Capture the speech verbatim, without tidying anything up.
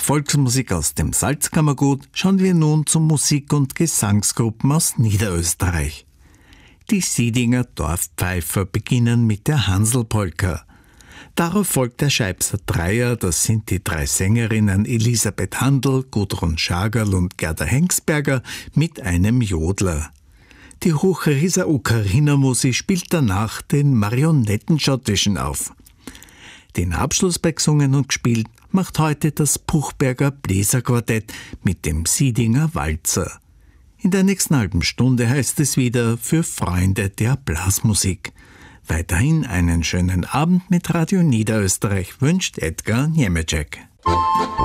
Volksmusik aus dem Salzkammergut schauen wir nun zu Musik- und Gesangsgruppen aus Niederösterreich. Die Siedinger Dorfpfeifer beginnen mit der Hanselpolka. Darauf folgt der Scheibser Dreier, das sind die drei Sängerinnen Elisabeth Handl, Gudrun Schagerl und Gerda Hengsberger mit einem Jodler. Die Hochrieser Ocarina-Musik spielt danach den Marionettenschottischen auf. Den Abschluss bei gesungen und gespielt macht heute das Puchberger Bläserquartett mit dem Siedinger Walzer. In der nächsten halben Stunde heißt es wieder für Freunde der Blasmusik. Weiterhin einen schönen Abend mit Radio Niederösterreich wünscht Edgar Niemeczek.